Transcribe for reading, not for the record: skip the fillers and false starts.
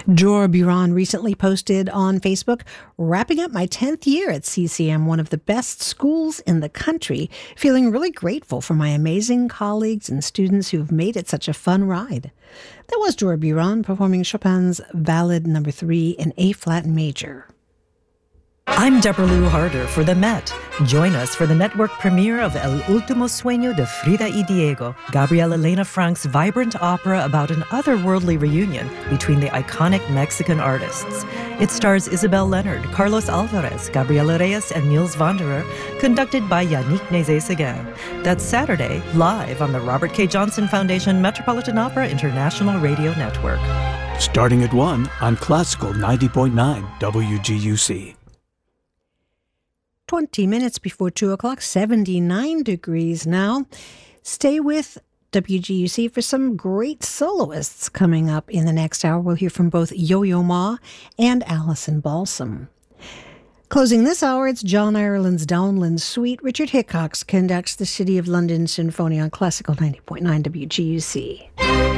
Jor Buran recently posted on Facebook, wrapping up my 10th year at CCM, one of the best schools in the country, feeling really grateful for my amazing colleagues and students who have made it such a fun ride. That was Jor Buran performing Chopin's Ballad No. 3 in A-flat major. I'm Deborah Lou Harder for The Met. Join us for the network premiere of El Último Sueño de Frida y Diego, Gabriela Elena Frank's vibrant opera about an otherworldly reunion between the iconic Mexican artists. It stars Isabel Leonard, Carlos Alvarez, Gabriela Reyes, and Niels Wanderer, conducted by Yannick Nézet-Séguin. That's Saturday, live on the Robert K. Johnson Foundation Metropolitan Opera International Radio Network. Starting at 1 on Classical 90.9 WGUC. 20 minutes before 2 o'clock, 79 degrees now. Stay with WGUC for some great soloists coming up in the next hour. We'll hear from both Yo-Yo Ma and Alison Balsam. Closing this hour, it's John Ireland's Downland Suite. Richard Hickox conducts the City of London Symphony on Classical 90.9 WGUC.